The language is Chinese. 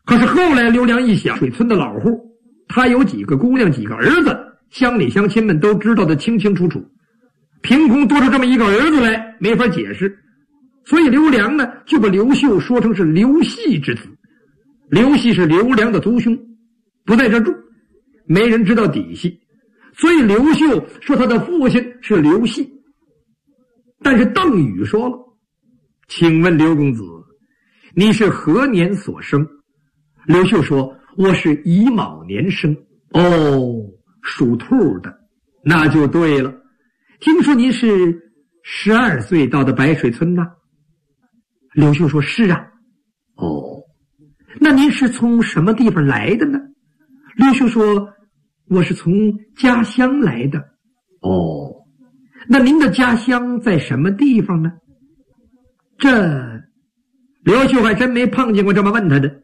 可是后来刘良一想，水村的老户，他有几个姑娘几个儿子，乡里乡亲们都知道的清清楚楚，凭空多出这么一个儿子来没法解释，所以刘良呢就把刘秀说成是刘系之子。刘系是刘良的族兄，不在这住，没人知道底细，所以刘秀说他的父亲是刘系。但是邓禹说了，请问刘公子，你是何年所生？刘秀说，我是乙卯年生。哦，属兔的，那就对了。听说您是12岁到的白水村呐？刘秀说，是啊。哦，那您是从什么地方来的呢？刘秀说，我是从家乡来的。哦，那您的家乡在什么地方呢？这刘秀还真没碰见过这么问他的。